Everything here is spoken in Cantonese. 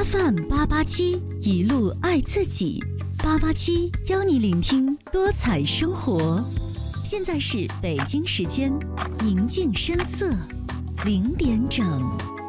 FM887一路爱自己，887邀你聆听多彩生活。现在是北京时间宁静深色0点整。